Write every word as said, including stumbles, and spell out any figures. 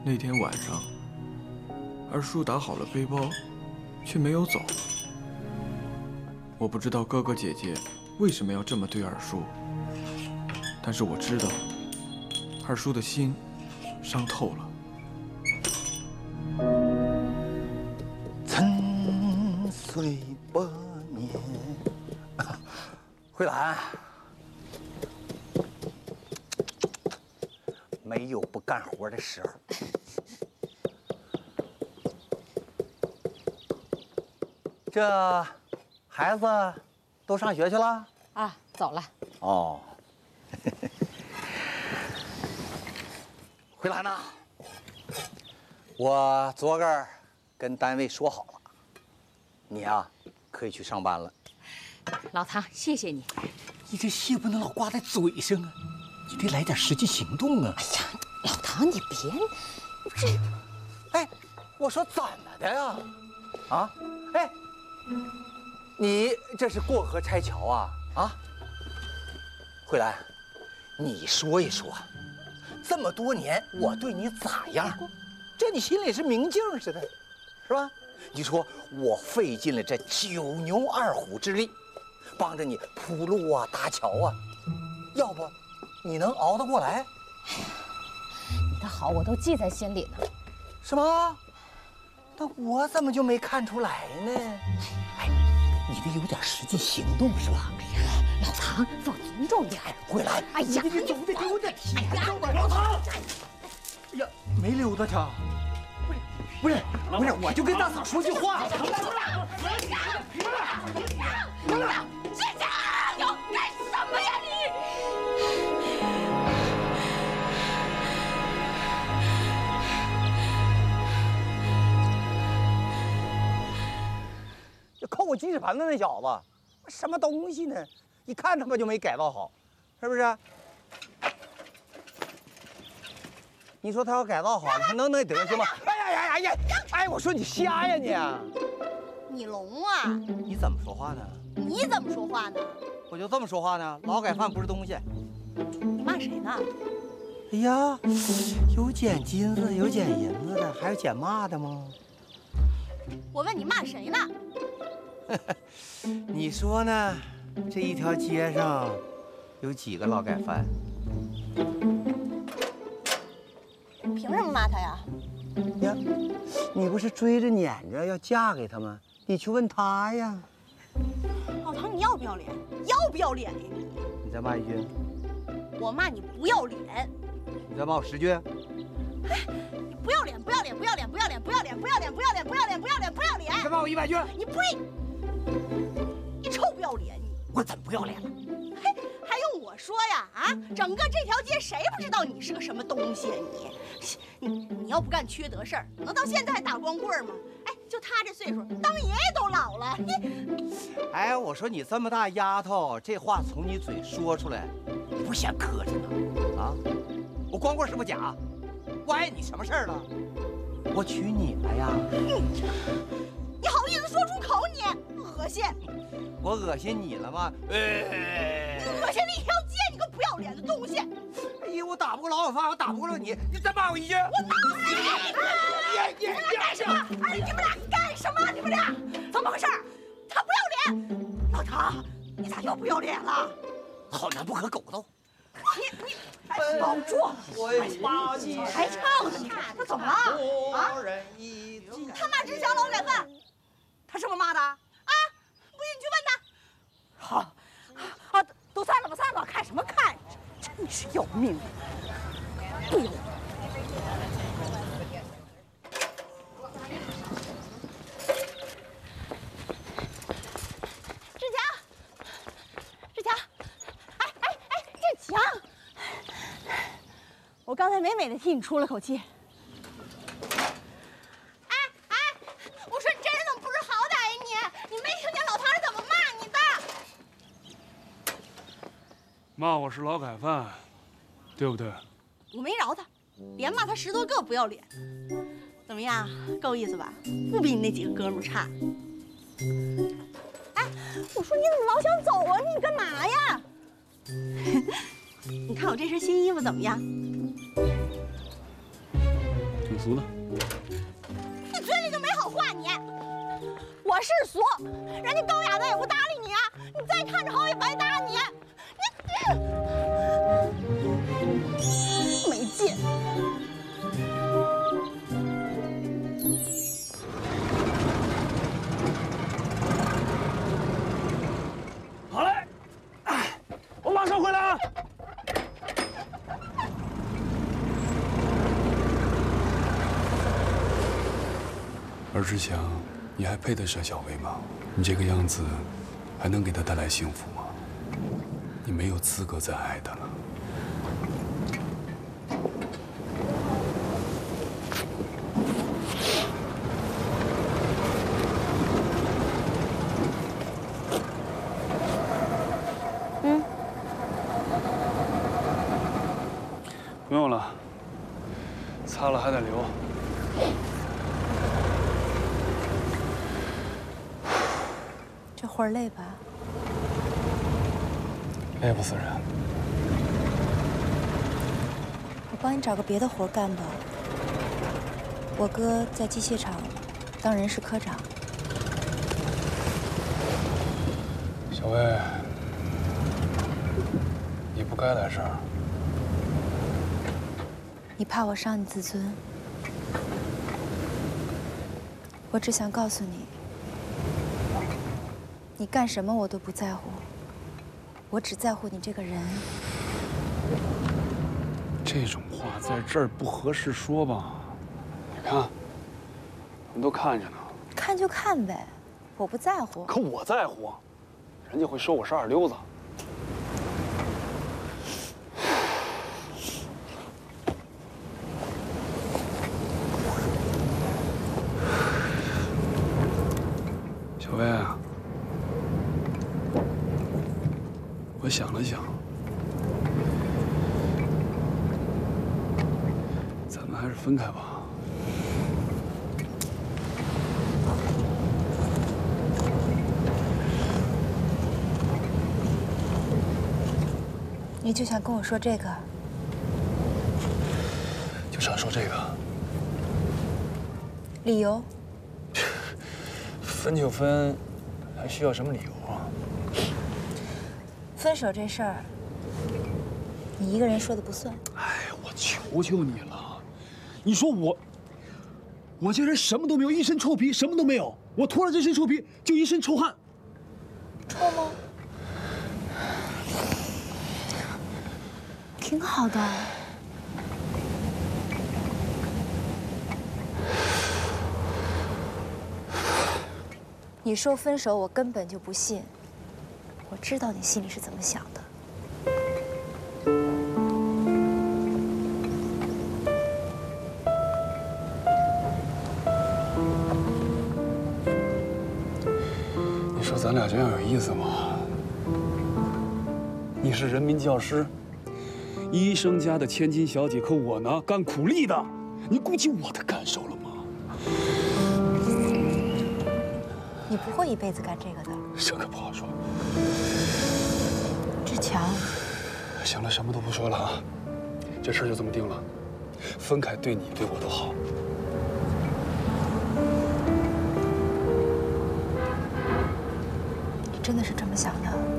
那天晚上，二叔打好了背包，却没有走。我不知道哥哥姐姐为什么要这么对二叔，但是我知道，二叔的心伤透了。 沉睡百年，慧兰，没有不干活的时候。 这孩子都上学去了啊，走了。 哦，慧兰呐，我昨个儿跟单位说好了，你呀可以去上班了。 老唐，谢谢你。 你这谢不能老挂在嘴上啊，你得来点实际行动啊。 哎呀，老唐，你别，不是， 哎，我说怎么的呀？啊，哎。 你这是过河拆桥啊啊！慧兰，你说一说，这么多年我对你咋样？这你心里是明镜似的，是吧？你说我费尽了这九牛二虎之力，帮着你铺路啊、搭桥啊，要不你能熬得过来？ 你的好我都记在心里呢。 什么？那我怎么就没看出来呢？哎。 你得有点实际行动是吧？ 哎呀，老唐，放尊重点。 慧兰， 哎呀， 你你总得给我点体谅吧，老唐。哎呀，没溜达去。不是，不是，不是，我就跟大嫂说句话。 队长，队长，队长，队长，队长，要干什么呀你？ 扣我鸡翅盆子那小子，什么东西呢？一看他妈就没改造好，是不是？你说他要改造好，他能那德行吗？哎呀呀呀呀！哎，我说你瞎呀你！你聋啊？ 你怎么说话呢？ 你怎么说话呢？ 我就这么说话呢。劳改犯不是东西。 你骂谁呢？ 哎呀，有捡金子，有捡银子的，还有捡骂的吗？ 我问你骂谁呢？ 你说呢？这一条街上有几个劳改犯？ 凭什么骂他呀？ 呀，你不是追着撵着要嫁给他吗？你去问他呀。 老唐，你要不要脸？要不要脸呀你？ 你再骂一句。 我骂你不要脸。 你再骂我十句。 哎，你不要脸，不要脸，不要脸，不要脸，不要脸，不要脸，不要脸，不要脸，不要脸，不要脸。 再骂我一百句。 你呸！你臭不要脸你！ 我怎么不要脸了？ 嘿，还用我说呀？啊，整个这条街谁不知道你是个什么东西啊你？你你要不干缺德事儿，能到现在还打光棍吗？哎，就他这岁数，当爷爷都老了。你， 哎，我说你这么大丫头，这话从你嘴说出来，你不嫌磕碜吗？啊，我光棍是不是假？我碍你什么事儿了？我娶你了呀！ 你好意思说出口你？恶心！ 我恶心你了吗？ 哎，你恶心了一条街，你个不要脸的东西！ 哎呀，我打不过劳改犯，我打不过了你，你再骂我一句， 我打死你！你们俩干什么？哎，你们俩干什么？你们俩怎么回事？他不要脸！老唐，你咋又不要脸了？ 好男不可狗斗。 你你保住！还唱呢你？他怎么了？啊？他骂直辖劳改犯，他是不是骂的？啊？不信你去问他。好，啊，都散了吧，散了，看什么看？真是要命！不由。志强，志强，哎哎哎，志强，我刚才美美的替你出了口气。哎哎，我说你这人怎么不知好歹呀你？你没听见老唐是怎么骂你的？ 骂我是劳改犯，对不对？ 我没饶他，连骂他十多个不要脸。怎么样，够意思吧？不比你那几个哥们儿差。哎，我说你怎么老想走啊？你干嘛呀？你看我这身新衣服怎么样？ 挺俗的。 你嘴里就没好话你！我是俗，人家高雅的也不搭理你啊！你再看着好也白搭你！你没劲！ 好嘞，我马上回来啊！ 而志强，你还配得上小薇吗？你这个样子，还能给她带来幸福吗？你没有资格再爱她了。 嗯，不用了，擦了还得流。 这活儿累吧？ 累不死人。 我帮你找个别的活儿干吧。我哥在机械厂当人事科长。 小薇，你不该来这儿。 你怕我伤你自尊？我只想告诉你。 你干什么我都不在乎，我只在乎你这个人。 这种话在这儿不合适说吧？你看，我们都看着呢。 看就看呗，我不在乎。 可我在乎，人家会说我是二流子。小薇。 我想了想，咱们还是分开吧。 你就想跟我说这个？ 就想说这个。 理由？ 分就分，还需要什么理由啊？ 分手这事儿，你一个人说的不算。 哎，我求求你了，你说我，我这人什么都没有，一身臭皮，什么都没有。我脱了这身臭皮，就一身臭汗。 臭吗？挺好的。你说分手，我根本就不信。 我知道你心里是怎么想的。 你说咱俩这样有意思吗？你是人民教师，医生家的千金小姐，可我呢，干苦力的。你顾及我的感受了吗？ 你不会一辈子干这个的。 这可不好说。 志强， 行了，什么都不说了啊，这事儿就这么定了，分开对你对我都好。 你真的是这么想的？